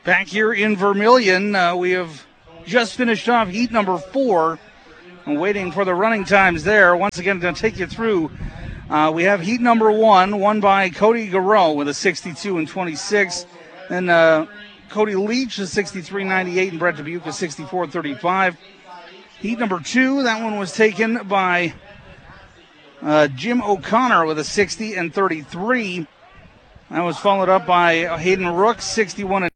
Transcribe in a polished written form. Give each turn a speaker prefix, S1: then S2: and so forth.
S1: Back here in Vermilion, we have just finished off heat number 4. I'm waiting for the running times there. Once again, going to take you through. We have heat number 1, won by Cody Garreau with a 62-26. Then Cody Leach a 63-98, and Brett Dubuque a 64-35. Heat number 2, that one was taken by Jim O'Connor with a 60-33. That was followed up by Hayden Rooks, 61